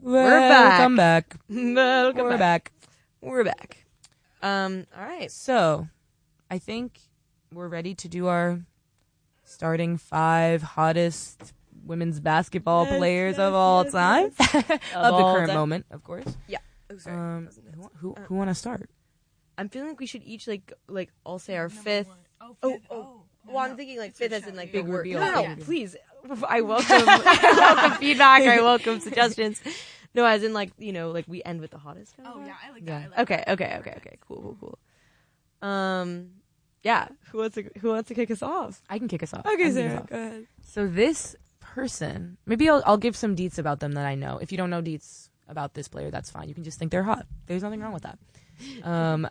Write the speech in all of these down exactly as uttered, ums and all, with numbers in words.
Welcome back. Welcome We're back. back. We're back. Um, all right. So, I think we're ready to do our starting five hottest women's basketball Yes, players yes, of all yes, time. yes. of the all current time. moment, of course. Yeah. Oh, sorry. Um, who who, who want to start? I'm feeling like we should each like like all say our fifth. Oh, Oh, fifth. oh. oh. Well, I'm thinking like fifth as in like big Big word. reveal. No, no, Yeah. no, please. I welcome, I welcome feedback. I welcome suggestions. No, as in like you know, like we end with the hottest. Kind of Oh, vibe? yeah, I like Yeah. that. I like Okay, okay, okay, okay. Cool, cool, cool. Um, yeah. Who wants to Who wants to kick us off? I can kick us off. I Okay, can kick us Sarah, off. go ahead. So this person, maybe I'll, I'll give some deets about them that I know. If you don't know deets about this player, that's fine. You can just think they're hot. There's nothing wrong with that. Um,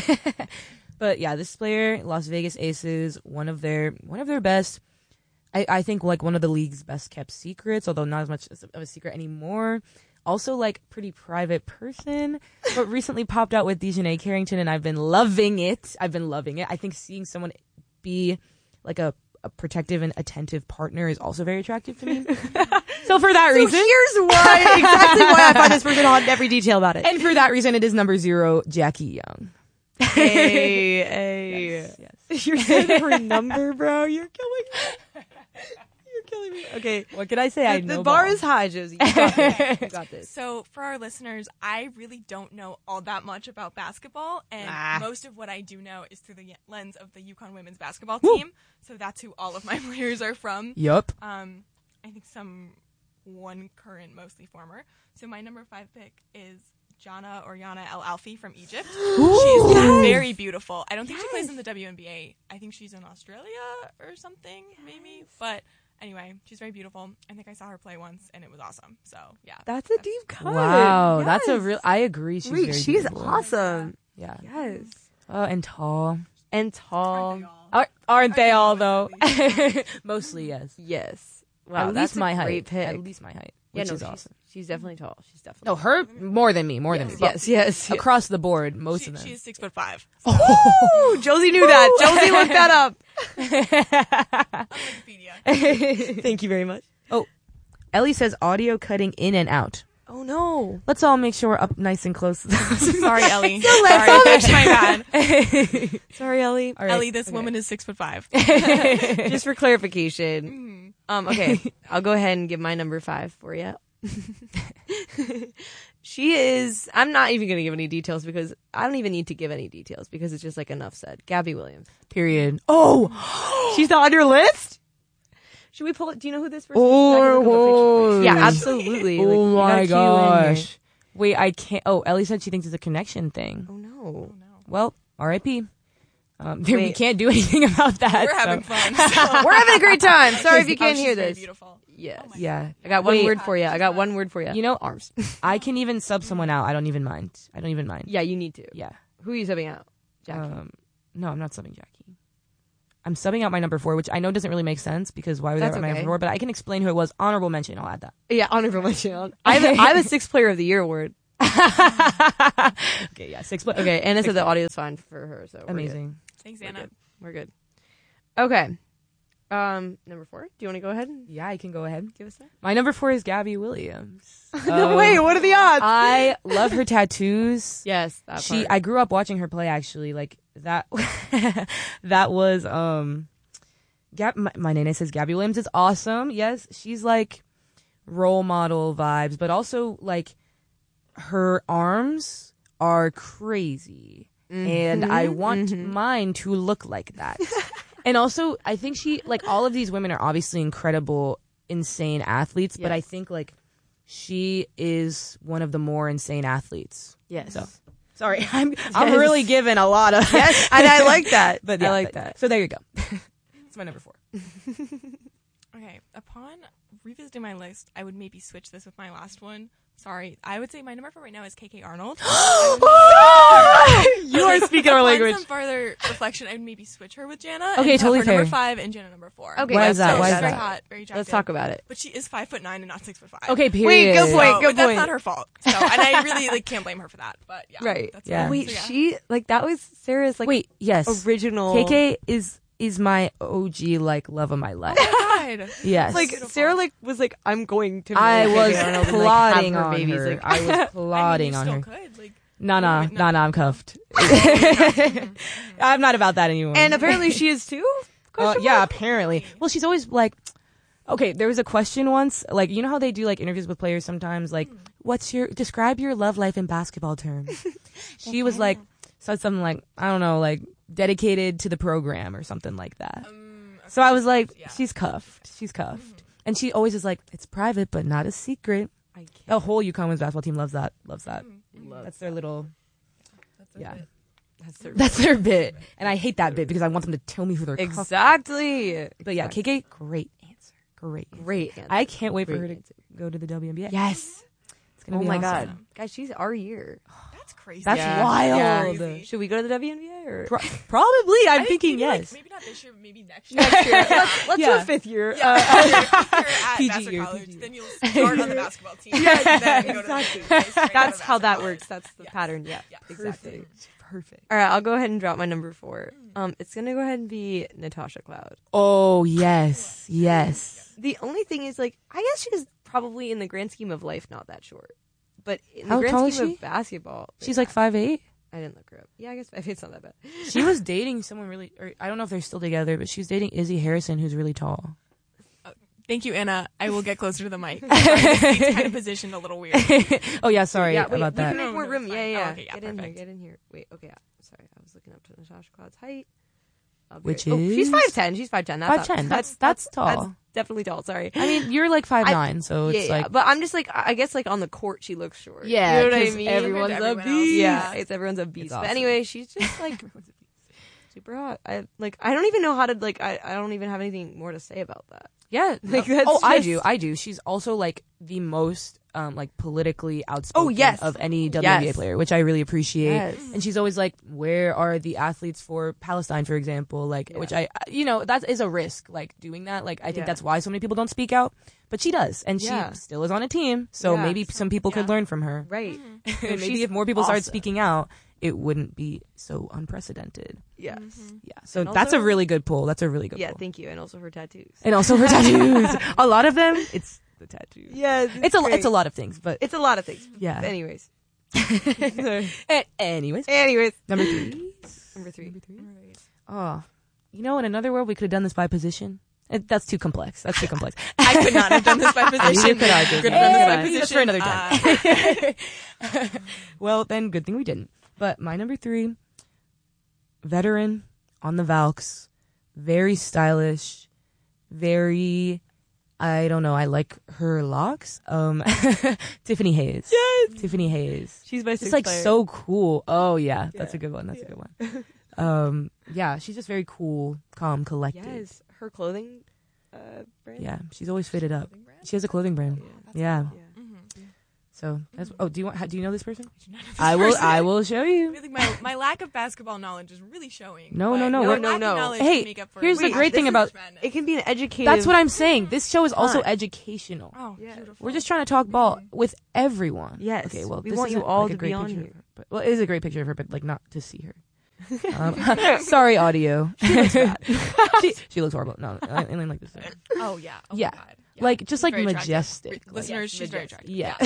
but yeah, this player, Las Vegas Aces, one of their one of their best. I, I think like one of the league's best kept secrets, although not as much of a secret anymore. Also, like pretty private person, but recently popped out with Dejanay Carrington, and I've been loving it. I've been loving it. I think seeing someone be like a, a protective and attentive partner is also very attractive to me. So for that So reason, here's why exactly why I find this person hot in every detail about it. and for that reason, it is number zero, Jackie Young. Hey, hey. Yes, yes. You're saying her number, bro. You're killing me. You're killing me. Okay. What could I say? I The, know the bar ball. is high, Josie. You got this. You got this. So, for our listeners, I really don't know all that much about basketball, and Ah. most of what I do know is through the lens of the UConn women's basketball Woo. team. So that's who all of my players are from. Yup. Um, I think some one current, mostly former. So my number five pick is Jana Oriana El Alfi from Egypt. She's very beautiful. I don't think she plays in the W N B A. I think she's in Australia or something, maybe. But anyway, she's very beautiful. I think I saw her play once, and it was awesome. So yeah, That's a deep cut. Wow, Yes. that's a real. I agree. She's Wait, very she's beautiful. awesome. Yeah. Yes. Oh, and tall. And tall. Aren't they all? Are, aren't they all know though? at Mostly yes. Yes. Wow, At that's least my a height. great pick. At least my height, yeah, which no, is she's, awesome. she's definitely tall. She's definitely No, her more than me, more than me. Yes, But yes, yes. yes. across the board, most She, of them. she's six foot five. Ooh, Josie knew that. Josie looked that up. On Wikipedia. Thank you very much. Ellie says audio cutting in and out. Oh no. Let's all make sure we're up nice and close. Sorry, Ellie. So let's Sorry, all that's my bad. Sorry, Ellie. All right. Ellie, this Okay. woman is six foot five. Just for clarification. Mhm. Um, okay, I'll go ahead and give my number five for you. She is, I'm not even going to give any details because I don't even need to give any details because it's just like enough said. Gabby Williams. Period. Oh, She's not on your list? Should we pull it? Do you know who this person is? I can Oh, look up a picture. Yeah, oh. absolutely. Like, oh you gotta my cue in here. gosh. Wait, I can't. Oh, Ellie said she thinks it's a connection thing. Oh no. Oh, no. Well, R I P Um, we Wait. can't do anything about that. We're having so- fun. So. We're having a great time. Sorry if you Oh, can't she's hear very this. Beautiful. Yes. Oh my Yeah. I got one Wait. word for you. I got one word for you. You know, Arms. I can even sub someone out. I don't even mind. I don't even mind. Yeah, you need to. Yeah. Who are you subbing out? Jackie. Um, no, I'm not subbing Jackie. I'm subbing out my number four, which I know doesn't really make sense because why would I That's have my okay. number four? But I can explain who it was. Honorable mention. I'll add that. Yeah, honorable mention. I have, a, I have a sixth player of the year award. Okay, yeah, six. But Okay, Anna said the audio is fine for her, so we're amazing. Thanks, Good. We're Anna. good. We're good. Okay. Um, number four. Do you want to go ahead and Yeah, I can go ahead. give us that? My number four is Gabby Williams. no Um, way. What are the odds? I love her tattoos. yes, that She, part. I grew up watching her play. Actually, like that. that was um. Gab, my, my nana says Gabby Williams is awesome. Yes, she's like role model vibes, but also like her arms are crazy, and I want mhm. mine to look like that. And also, I think she like all of these women are obviously incredible, insane athletes, but I Yes. think like she is one of the more insane athletes. yes. So sorry, I'm I'm Yes. really giving a lot of yes, and I like that. but I yeah, like but- that. So there you go. It's my number four. Okay, upon revisiting my list, I would maybe switch this with my last one. Sorry, I would say my number four right now is K K Arnold. You are speaking our Upon language. some further reflection, I would maybe switch her with Jana. Okay, and totally have her number fair. five and Jana number four. Okay, Why is that? So Why she's is very that? hot, very attractive. Let's talk about it. But she is five foot nine and not six foot five. Okay, period. Wait, good So, point. Good but that's point. not her fault. So, and I really like can't blame her for that. But yeah, Right. That's Yeah. it. Wait, So, yeah. she like that was Sarah's like Wait, yes. original. K K is is my O G like love of my life. God. Yes. Like Beautiful. Sarah, like was like, I'm going to. I marry was Kiki Arnold and, like, plotting have her on babies. her. Like, I was I mean, plotting you on still her. could. Like, No, no, wait, no, no, I'm cuffed. I'm not about that anymore. and apparently she is too. Uh, Question yeah, mark? apparently. Well, she's always like, okay, there was a question once, like, you know how they do like interviews with players sometimes, like, what's your, describe your love life in basketball terms. She was like, said something like, I don't know, like, dedicated to the program or something like that. um, okay, So I was like, yeah. she's cuffed. She's cuffed. And she always is like, it's private, but not a secret. I can't. The whole UConn women's basketball team loves that. Loves that. Love That's their little, That's a yeah. bit. That's their That's their bit. And I hate that bit because I want them to tell me who they're cuffed. exactly. But yeah, K K, great answer. Great answer. Great. answer. I can't wait for Great her to answer. go to the W N B A. Yes. It's gonna Oh be my awesome. god, guys, she's our year. That's crazy. That's Yeah. wild. Crazy. Should we go to the W N B A or Pro- probably. I'm I think thinking maybe, yes. Like, maybe not this year, but maybe next year. Next year? Let's, let's do Yeah. a fifth year. Yeah, Uh, if you're, if you're at P G Vassar year, College, P G year. then you'll start on the basketball team. Yeah, then go to the Exactly. go straight out That's of how Vassar that College. works. That's the Yes. pattern. Yeah. Yeah. Exactly. Perfect. All right, I'll go ahead and drop my number four. Um, it's gonna go ahead and be Natasha Cloud. Oh yes, yes. The only thing is, like, I guess she's probably in the grand scheme of life not that short, but in How the grand tall is scheme she? of basketball, She's like five eight. I didn't look her up. Yeah, I guess five eight's not that bad. She was dating someone really, or I don't know if they're still together, but she was dating Izzy Harrison, who's really tall. Thank you, Anna. I will get closer to the mic. Sorry, this seat's kind of positioned a little weird. Oh yeah, sorry yeah, wait, about we that. can make No, more no, room. it's Yeah, fine. yeah. Oh, okay, yeah, get in here. perfect. Get in here. Wait. Okay. Yeah. Sorry, I was looking up to Natasha Cloud's height. I'll be Which right- oh, she's is? five ten. She's five ten. That's five ten. not- That's that's tall. That's definitely tall. Sorry. I mean, you're like five nine, so yeah, it's yeah, like but I'm just like, I guess like on the court she looks short. yeah, you know what I 'cause mean. everyone's Compared a to everyone else. beast. yeah, it's everyone's a beast. It's But awesome. anyway, she's just like super hot. I like. I don't even know how to like. I, I don't even have anything more to say about that. Yeah, Like, no- that's oh, I just- do, I do. She's also like the most um like politically outspoken Oh, yes. of any W N B A Yes. player, which I really appreciate. Yes. And she's always like, "Where are the athletes for Palestine, for example?" Like, Yeah. which I, you know, that is a risk. Like doing that. Like, I think Yeah. that's why so many people don't speak out, but she does, and Yeah. she still is on a team. So Yeah. maybe some people could Yeah. learn from her. Right. And maybe She's if more people started awesome. speaking out, it wouldn't be so unprecedented. Yes. Yeah. So And that's a also- really good pull. That's a really good Yeah. pull. Thank you. And also her tattoos. And also her tattoos. A lot of them. It's the tattoos. Yeah. It's a it's a lot of things, but It's a lot of things. yeah. But anyways. A- anyways, Anyways. number three. Number three. Right. Oh, you know, in another world, we could have done this by position. It, that's too complex. That's too complex. I could not have done this by position. You could argue. Could have done Hey, this that's by for another position. time. Uh, Well, then, good thing we didn't. But my number three, veteran on the Valks, very stylish, very. I don't know. I like her locks. Um, Tiffany Hayes. Yes. Tiffany Hayes. She's my It's sixth like player. so cool. Oh yeah, that's Yeah. a good one. That's Yeah. a good one. Um, yeah, she's just very cool, calm, collected. Yes. Her clothing uh, brand. Yeah, she's always fitted up. She has a clothing brand. Yeah. Yeah. So that's. Oh, do you want? Do you know this person? None of this I will. person. I will show I you. feel like my, my lack of basketball knowledge is really showing. No, but no, no, my we're- No, lack no, of no. knowledge Hey, can make up for here's the Wait, great this thing is about- tremendous. It can be an educative. That's what I'm saying. This show is also Fun. educational. Oh, Yeah. beautiful. We're just trying to talk ball with everyone. Yes. Okay. Well, We this want you isn't, all like, a to great be on picture here. of her, but, well, it is a great picture of her, but like not to see her. Um, sorry, audio. She looks bad. she, she looks horrible. No, I, I like this. Oh yeah. Oh, Yeah. My God. Like just like Very attractive. majestic. Re- Like, Listeners, she's very attractive. yeah.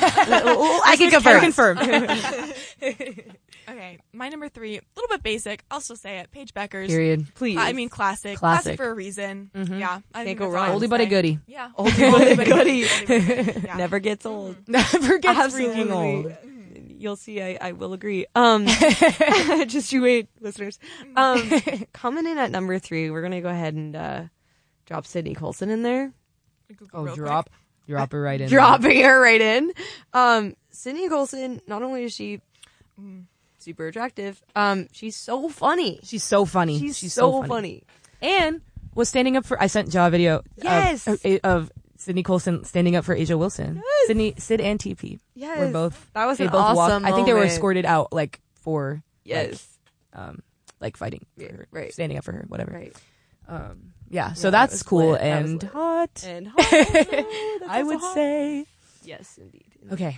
I can Listeners confirm. confirm. Okay, my number three, a little bit basic. I'll still say it. Paige Beckers. Period. Please. I mean, classic. Classic. for a reason. Mhm. Yeah. I think go that's all wrong. I have to Oldie but a say. goodie. Yeah. Oldie but a goodie. Oldie but a goodie. Yeah. Never gets old. Never gets Absolutely. freaking old. You'll see. I, I will agree. Um, just you wait, listeners. Um, coming in at number three, we're gonna go ahead and uh, drop Sydney Colson in there. Google Oh, real drop, drop her right in. Dropping her right in. Um, Sydney Colson. Not only is she Mm. super attractive, um, she's so funny. She's so funny. She's, She's so, funny. And was standing up for. I sent Ja a video. Yes. Of, of, of Sydney Colson standing up for Asia Wilson. Yes. Sydney, Sid, and T P. Yes, Were both. That was They an both awesome walked. I think they were moment. escorted out, like for. Yes. Like, um, like fighting. For Yeah, her, right. Standing up for her. Whatever. Right. Um. Yeah. So Yeah, that that's was cool lit. That was and lit. hot. And hot. Oh, that's I also would hot. say. Yes, indeed. Okay.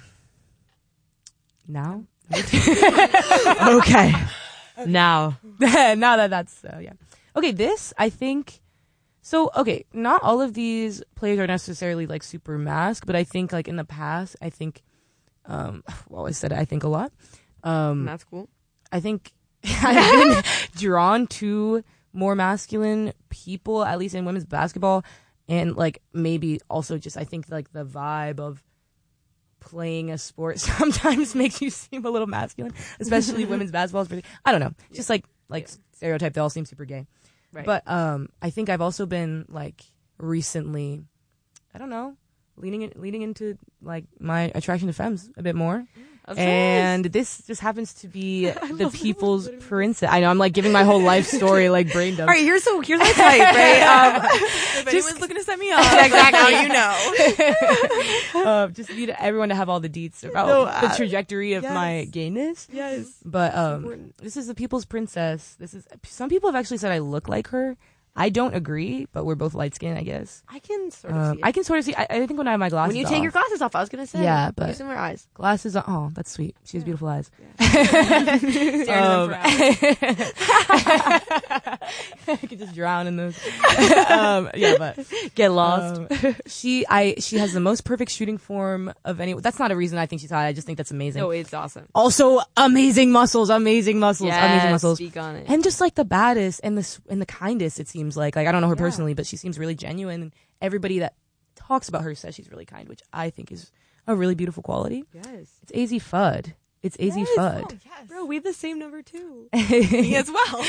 Now. Okay. Now. Now that that's uh, yeah. Okay, this I think So, okay, not all of these players are necessarily like super masked, but I think like in the past, I think, um, well, I said I think a lot. Um, That's cool. I think I've been drawn to more masculine people, at least in women's basketball. And like maybe also just I think like the vibe of playing a sport sometimes makes you seem a little masculine, especially women's basketball. Is pretty, I don't know, just like like Yeah. stereotype. They all seem super gay. Right. But um, I think I've also been like recently, I don't know, leaning in, leaning into like my attraction to femmes a bit more. Of And this just happens to be the people's princess. I know I'm like giving my whole life story like brain dump. All right, here's so here's my type, right? Um, If anyone's looking to set me up, Exactly. now you know. uh, just need everyone to have all the deets about No, the uh, trajectory of yes. my gayness. yes. But um, important. this is the people's princess. This is some people have actually said I look like her. I don't agree, but we're both light skinned, I guess. I can sort of Um, see it. I can sort of see. I, I think when I have my glasses, when you take off, your glasses off, I was gonna say. Yeah, but- use her eyes. glasses on. Oh, that's sweet. She has beautiful eyes. Staring at Um, them for hours. I could just drown in those. um, yeah, but Get lost. um, she, I, she has the most perfect shooting form of any. That's not a reason I think she's hot. I just think that's amazing. no, it's awesome. Also, amazing muscles, amazing muscles, Yes, amazing muscles, speak on it. and just like the baddest and the s- and the kindest. It seems like like I don't know her Yeah. personally, but she seems really genuine. And everybody that talks about her says she's really kind, which I think is a really beautiful quality. Yes. It's A Z Fudd. It's A Z Yes. Fudd. Oh, yes. Bro, we have the same number two. Me as well.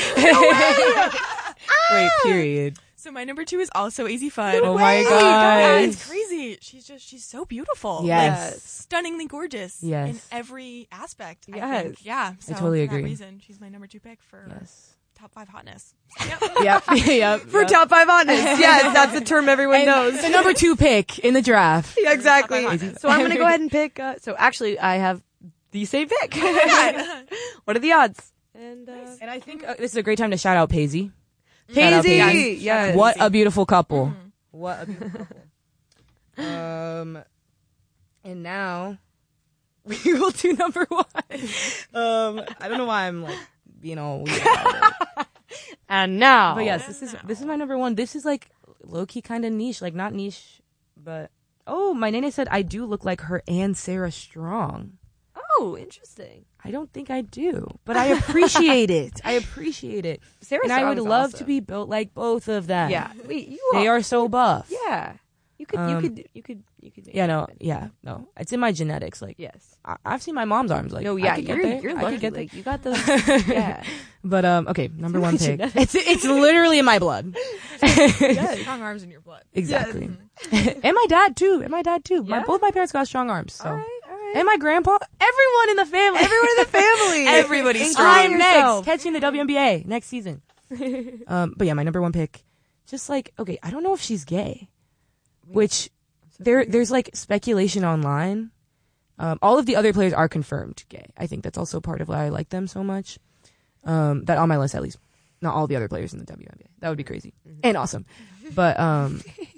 Wait, period. So my number two is also A Z Fudd. Oh my Yeah, gosh. it's crazy. She's just she's so beautiful. Yes. Like, stunningly gorgeous. Yes. In every aspect. I Yes. think. Yeah. So totally for agree. That reason, she's my number two pick for Yes. top five hotness. Yep. Yep. yep. For yep. top five honest. Yes, that's the term everyone And knows. the number two pick in the draft. Yeah, exactly. Top five honest. So I'm going to go ahead and pick. Uh, so actually, I have the same pick. What are the odds? And uh, And I think uh, this is a great time to shout out Paisley. Shout out Paisy. Paisley. Yes. What a beautiful couple. Mhm. What a beautiful couple. Um, and now we will do number one. Um, I don't know why I'm like being all weird about it. And now. But yes, this is this is my number one. This is like low key kind of niche, like not niche, but oh, my nene said I do look like her and Sarah Strong. Oh, interesting. I don't think I do, but I appreciate it. I appreciate it, Sarah and I would Strong's love awesome. to be built like both of them. Yeah. Wait, you they are so buff. Yeah. You could. Um, you could. You could. You could. Make Yeah, it no, happen. yeah, no. It's in my genetics. Like, Yes. I- I've seen my mom's arms. Like, No. I Yeah. could get You're. there. You're I lucky. could get there. Like you got those. Yeah. But um, okay, number one pick. Genetics. It's it's literally in my blood. Strong arms in your blood. Exactly. and my dad too. And my dad too. My Yeah. both my parents got strong arms. So. All right. All right. And my grandpa. Everyone in the family. Everyone in the family. Everybody's Including strong. I'm next. yourself. Catching the W N B A next season. um, but yeah, my number one pick. Just like okay, I don't know if she's gay, which there there's like speculation online. Um, all of the other players are confirmed gay. I think that's also part of why I like them so much. Um, that on my list at least. Not all the other players in the W N B A. That would be crazy and awesome. But um,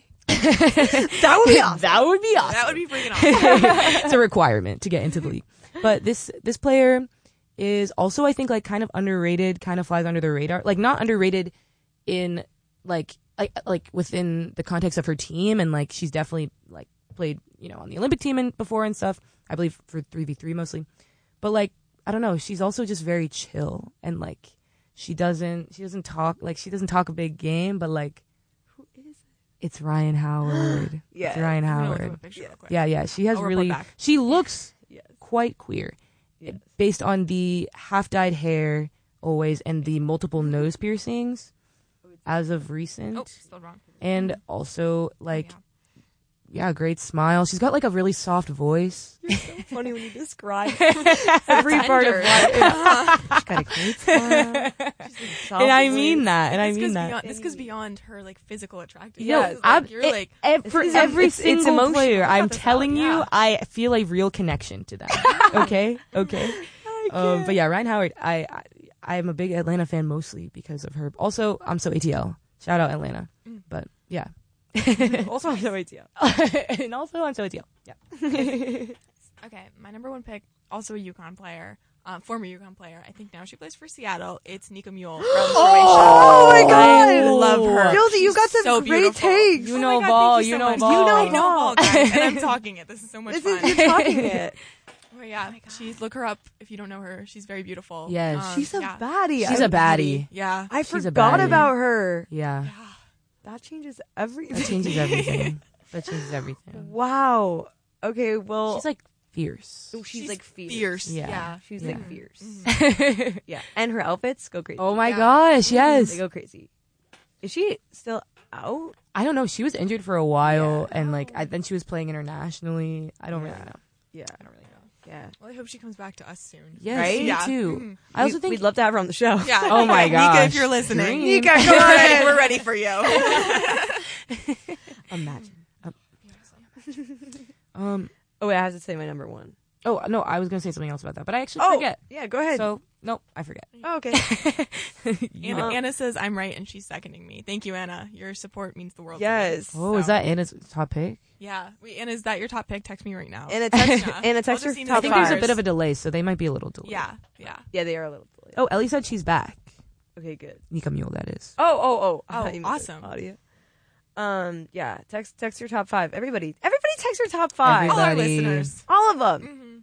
That would be awesome. that would be awesome. That would be freaking awesome. It's a requirement to get into the league. But this this player is also I think like kind of underrated, kind of flies under the radar. Like not underrated in like like like within the context of her team, and like she's definitely like played, you know, on the Olympic team and before and stuff. I believe for three v three mostly. But like I don't know, she's also just very chill and like she doesn't she doesn't talk like she doesn't talk a big game, but like Who is it? it's Ryan Howard. Yeah. It's Ryan I'm gonna look Howard. up a picture real quick. Yeah, yeah. She has I'll report really back. she looks Yes. quite queer. Yes. Based on the half dyed hair always and the multiple nose piercings as of recent. Oh, spelled wrong. And also like Yeah. yeah, great smile. She's got like a really soft voice. You're so funny when you describe every part of Tender. life. She's got a great smile. and I mean that. And I This mean goes that. beyond, this goes beyond her like physical attractiveness. Yeah, Like, I'm- you're it- like ev- for is- every it's- it's single emotional. player, I'm Cut this out, telling you, yeah. I feel a real connection to them. Okay, okay. Um, but yeah, Ryan Howard, I, I I'm a big Atlanta fan mostly because of her. Also, I'm so A T L. Shout out Atlanta. Mm. But yeah, Also, I'm no idea. and also I'm so A T L. Yeah. okay, my number one pick, also a UConn player. Um, former UConn player. I think now she plays for Seattle. It's Nika Mule from Oh Croatia. my God. I love her. Guilty, you She's got some so great beautiful. takes. You Oh know my God, ball, thank you so know much. ball. You know I know ball. ball, guys, and I'm talking it. This is so much This fun. is you're talking it. Oh, yeah, she's look her up if you don't know her. She's very beautiful. Yes. Um, She's a yeah. baddie. She's I, a baddie. Yeah. I She's a forgot baddie. about her. Yeah. Yeah. That changes everything. That changes everything. That changes everything. Wow. Okay, well, She's like fierce. oh, she's, She's like fierce. Fierce. Yeah. Yeah. She's Yeah. like fierce. Yeah, and her outfits go crazy. Oh my Yeah. gosh, They yes. go crazy. Is she still out? I don't know. She was injured for a while, Yeah. and like I, then she was playing internationally. I don't Yeah. really know. Yeah, I don't really know. yeah. Well, I hope she comes back to us soon. Yes, Right? me Yeah. too. Mhm. I also We- think we'd love to have her on the show. Yeah. Oh my Nika, gosh. if you're listening. Dream. Nika, come We're on ready, in. we're ready for you. imagine. Um, um. Oh wait, I have to say my number one. Oh no, I was gonna say something else about that, but I actually Oh, forget. yeah, go ahead. So nope, I forget. oh, okay. You Anna, know. Anna says I'm right, and she's seconding me. Thank you, Anna. Your support means the world. to me. Yes. Oh, is So- that Anna's top pick? Yeah. Wait, Anna, is that your top pick? Text me right now. And a text, Yeah. and a I'll text her just email I top think you there's a five. bit of a delay, so they might be a little delayed. Yeah. Yeah. Yeah, they are a little delayed. Oh, Ellie said she's back. Okay, good. Nika Mule, that is. Oh, oh, oh. I Oh, thought you meant awesome. Audio. Um, yeah. Text, text your top five. Everybody, everybody, text your top five. All our Everybody. listeners. All of them.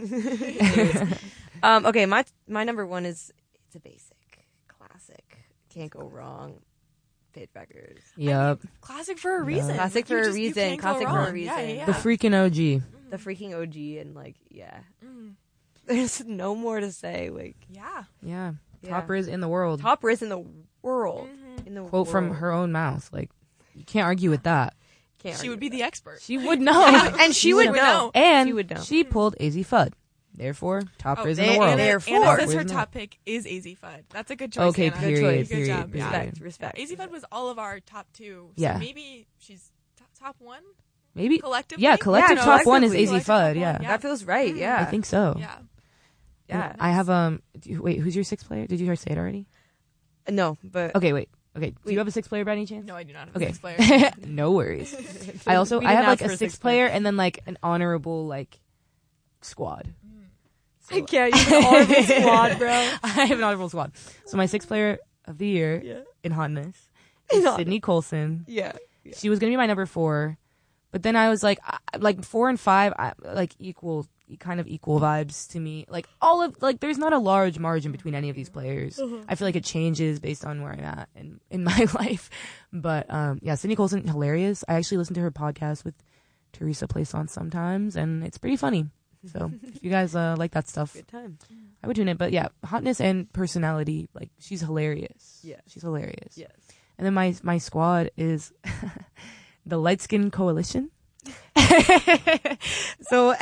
hmm Um, okay, my my number one is it's a basic, classic, can't go wrong. Paige Beckers. Yep. Classic for a reason. Classic Like, you for a just- you reason. can't go Classic for a wrong. reason. Yeah, yeah, The yeah. freaking O G. The freaking O G, and like, yeah, Mhm. there's no more to say. Like, Yeah. Yeah. Yeah. Top Riz in the world. top risk in the world. Mhm. In the Quote from world. her own mouth. Like, you can't argue with that. Can't She argue would be with the expert. She would know. that. and she would would know. know. And She would know. she pulled A Z Fudd. Therefore, top Oh, Riz in they- the world. they- Anna, Therefore. Anna says her Riz in the- top pick is A Z Fudd. That's a good choice. Okay, Anna. period, Good choice. Good period, job. period. Respect, respect. A Z Fudd was all of our top two. So Yeah. maybe she's top, top one Maybe. collectively. Yeah, collective Yeah, top one is A collectively. Z Collective Fudd. top one, Yeah. yeah. That feels right. Mhm. Yeah, I think so. Yeah. Yeah. I have um. do you- Wait, who's your sixth player? Did you already say it already? No, but Okay, wait. Okay, do Wait. you have a sixth player by any chance? No, I do not have Okay. a six player. No worries. I also We I didn't have like ask a for sixth sixth player and then like an honorable like squad. I can't. You have an honorable squad, bro. I have an honorable squad. So my sixth player of the year Yeah, in hotness In is hotness. Sydney Colson. yeah. She was gonna be my number four, but then I was like, I, like four and five, I, like equal, kind of equal vibes to me. Like all of, like there's not a large margin between any of these players. I feel like it changes based on where I'm at in in my life. But um, yeah, Sydney Colson, hilarious. I actually listen to her podcast with Teresa Plaisance sometimes, and it's pretty funny. So if you guys uh, like that stuff, Good time. I would tune in. But yeah, hotness and personality, like she's hilarious. Yes. she's hilarious. Yes. And then my my squad is the Light Skin Coalition. So,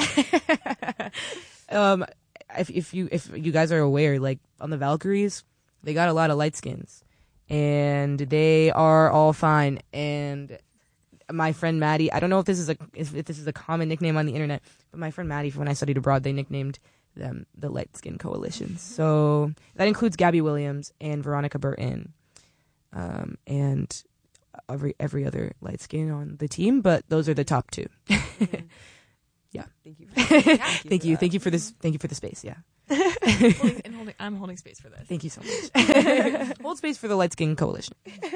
um, if if you if you guys are aware, like on the Valkyries, they got a lot of light skins, and they are all fine. And my friend Maddie, I don't know if this is a if, if this is a common nickname on the internet, but my friend Maddie, when I studied abroad, they nicknamed them the Light Skin Coalition. So that includes Gabby Williams and Veronica Burton, um, and every every other light skin on the team. But those are the top two. Yeah. Thank you. Thank you, thank you for this. Thank you for the space. Yeah, holding, and holding, I'm holding space for this. thank you so much. Hold space for the Light Skin Coalition.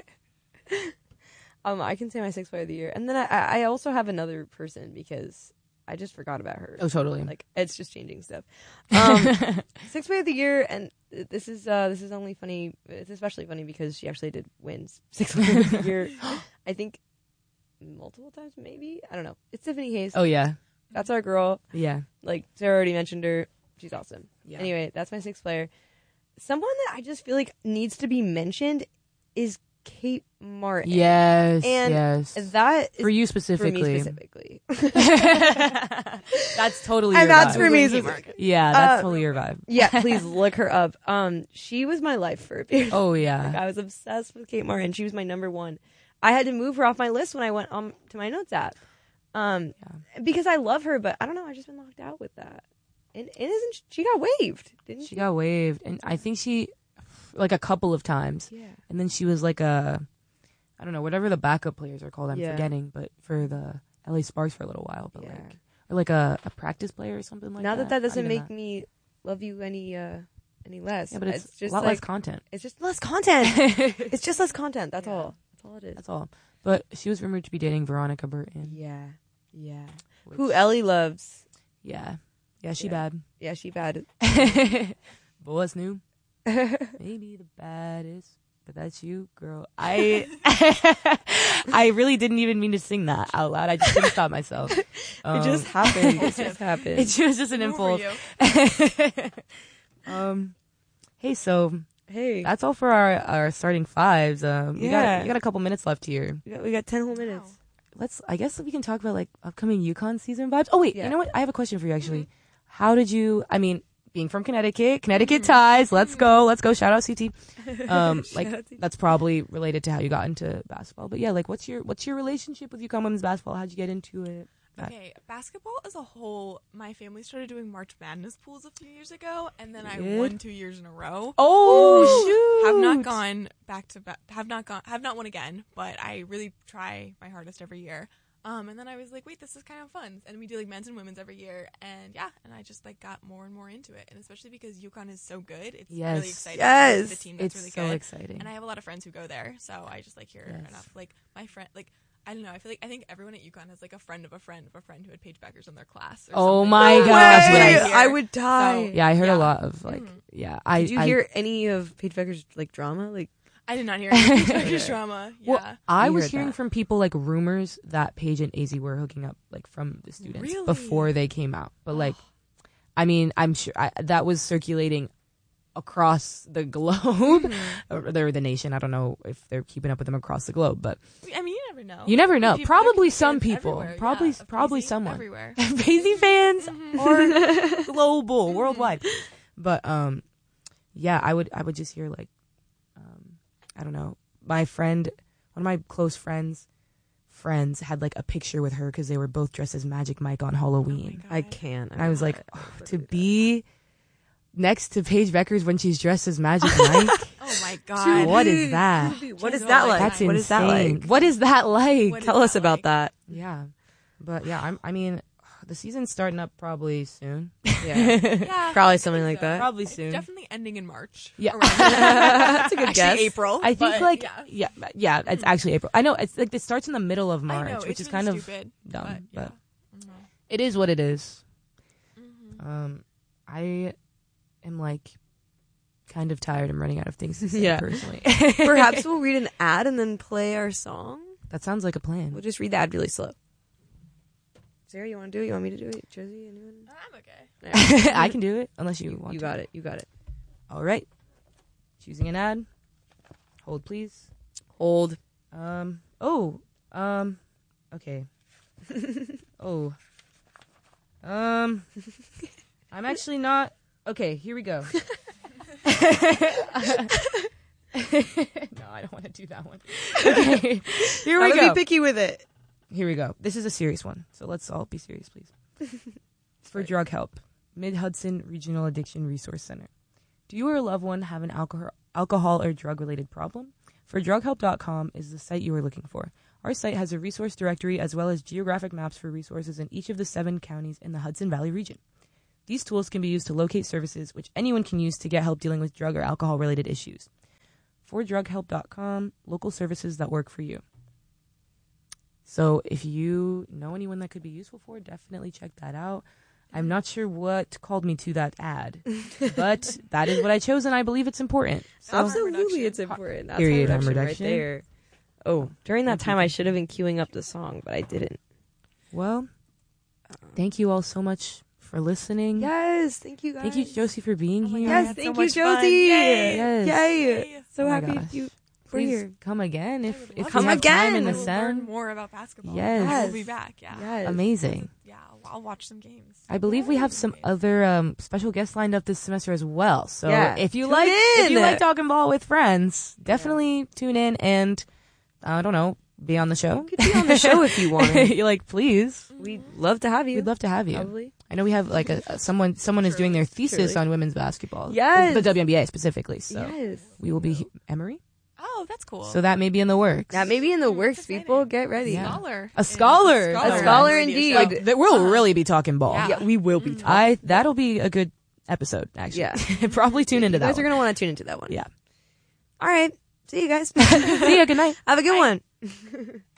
Um, I can say my sixth player of the year, and then I, I I also have another person because I just forgot about her. Oh, totally. Like it's just changing stuff. Um, sixth player of the year, and this is uh this is only funny. It's especially funny because she actually did win sixth player of the year. I think multiple times, maybe. I don't know. It's Tiffany Hayes. Oh yeah, That's our girl. yeah, Like Sarah already mentioned her. She's awesome. yeah. Anyway, that's my sixth player. Someone that I just feel like needs to be mentioned is Kate Martin. Yes, And yes. That is For you for specifically. me specifically. That's totally your And that's vibe. for me. Kate specific- Martin. Yeah, that's Uh, totally your vibe. Yeah, please look her up. Um, she was my life for a period. Oh Like, yeah. I was obsessed with Kate Martin. She was my number one. I had to move her off my list when I went um to my notes app. Um, because I love her, but I don't know. I just been locked out with that. And, and isn't she, she got waived? Didn't she? She got waived, and I think she, like a couple of times, Yeah. and then she was like a, I don't know, whatever the backup players are called. I'm Yeah. forgetting, but for the L A Sparks for a little while, but Yeah. like, or like a, a practice player or something like Now that. that that Not doesn't even make me love you any uh any less. Yeah, but it's, just a lot like, less content. It's just less content. It's just less content. That's Yeah. all. That's all it is. That's all. But she was rumored to be dating Veronica Burton. Yeah. Yeah. which- Who Ellie loves. Yeah. Yeah, she Yeah. bad. Yeah, she bad. But what's new? Maybe the baddest, but that's you, girl. I I really didn't even mean to sing that out loud. I just couldn't stop myself. Um, it just happened. It just happened. It was just an Who were impulse. you? um, hey, so hey, that's all for our, our starting fives. Um, we Yeah. got we got a couple minutes left here. we got, we got ten whole minutes. Wow. Let's. I guess we can talk about like upcoming UConn season vibes. Oh wait, Yeah. you know what? I have a question for you actually. How did you? I mean, being from Connecticut, Connecticut ties. Let's go. Let's go. Shout out C T. Um, like Shout out to- that's probably related to how you got into basketball. But yeah, like what's your what's your relationship with UConn women's basketball? How'd you get into it? That- Okay, basketball as a whole, my family started doing March Madness pools a few years ago, and then I Did? won two years in a row. Oh shoot! Have not gone back to back. Have not gone. Have not won again. But I really try my hardest every year. Um, and then I was like, wait, this is kind of fun. And we do like men's and women's every year, and yeah, and I just like got more and more into it. And especially because UConn is so good, it's Yes. really exciting. Yes. to be with a team that's It's really so good. exciting. And I have a lot of friends who go there, so I just like hear Yes. enough. Like my friend, like. I don't know. I feel like I think everyone at UConn has like a friend of a friend of a friend who had Pagebackers in their class. Or Oh something. my That's gosh, what when I- hear. I would die. So- yeah, I heard Yeah. a lot of like Mhm. yeah. I Did you I, hear any of Paige Becker's like drama? Like, I did not hear any Pagebackers drama. Yeah. Well, I You was heard hearing that. from people like rumors that Paige and A Z were hooking up like from the students Really? before they came out. But like, I mean, I'm sure I, that was circulating across the globe Mm-hmm. or they're the nation. I don't know if they're keeping up with them across the globe, but I mean, you never know. you never know. People- Probably there's some fans people. everywhere. Probably Yeah, probably P Z someone. everywhere. Crazy fans Mhm. are global, worldwide. But um, yeah, I would I would just hear like, um, I don't know, my friend, one of my close friends, friends had like a picture with her because they were both dressed as Magic Mike on Halloween. Oh my I God. can't. And I was like, I oh, would to do that. be next to Paige Beckers when she's dressed as Magic Mike. Oh my Dude, god. what is that? What is She's that all like? like That's that. What is that insane. like? What is that like? What is Tell us that about like? that. Yeah, but yeah, I'm, I mean, the season's starting up probably soon. Yeah. Yeah, Probably I something think like so. that. Probably It's soon. definitely ending in March. Yeah. Around- That's a good Actually, guess. April. I think but like yeah. yeah, yeah, it's actually April. I know it's like it starts in the middle of I March, know, which it's is really kind stupid, of dumb, but, but, yeah. it is what it is. Mhm. Um, I am like kind of tired. I'm running out of things to say Yeah. personally. Perhaps we'll read an ad and then play our song. that sounds like a plan. We'll just read the ad really slow. Sarah, you want to do it? You want me to do it? Josie, anyone? I'm okay. I can do it unless you, You, want you to. got it. You got it. All right. Choosing an ad. Hold, please. Hold. Um. Oh. Um. Okay. oh. Um. I'm actually not. Okay. Here we go. No, I don't want to do that one. Okay. Here we I'm go. gonna be picky with it. Here we go. This is a serious one, so let's all be serious, please. It's for Drug Help, Mid-Hudson Regional Addiction Resource Center. Do you or a loved one have an alcohol, alcohol or drug-related problem? For drug help dot com is the site you are looking for. Our site has a resource directory as well as geographic maps for resources in each of the seven counties in the Hudson Valley region. These tools can be used to locate services which anyone can use to get help dealing with drug or alcohol-related issues. For drug help dot com, local services that work for you. So if you know anyone that could be useful for, definitely check that out. I'm not sure what called me to that ad, but that is what I chose, and I believe it's important. So, Absolutely, it's important. That's Period, harm harm reduction right reduction. there. Oh, during that time, I should have been queuing up the song, but I didn't. well, thank you all so much for listening. Yes, thank you guys. Thank you, Josie, for being Oh my here. God, Yes, had so thank you, much fun. Josie. Yay. Yes. Yay. Yay. So Oh my happy gosh. you were Please here. come again if, I would if love we Come to. have time again. in the I will learn sun. more about basketball. Yes. I will be back. Yeah. Yes. Amazing. Yeah. I'll, I'll watch some games. I believe we have some Yay. other um, special guests lined up this semester as well. So Yeah. if you Tune like, if you in. like talking ball with friends, definitely tune in and I don't know, be on the show. You could be on the show if you wanted. You're like, please, We'd love to have you. we'd love to have you. Probably. I know we have like a, a someone. Someone is doing their thesis Truly. on women's basketball. Yes. the W N B A specifically. So Yes. we will be Emory. Oh, that's cool. So that may be in the works. That may be in the Mm, works, exciting. people. Get ready. Yeah. Scholar. A scholar. In- A scholar radio indeed. show. like that we'll Uh-huh. really be talking ball. Yeah. Yeah, we will be talking. I that'll be a good episode, actually. Yeah. Probably tune into You guys that are one. going to want to tune into that one. Yeah. All right. See you guys. See ya. Good night. Have a good one.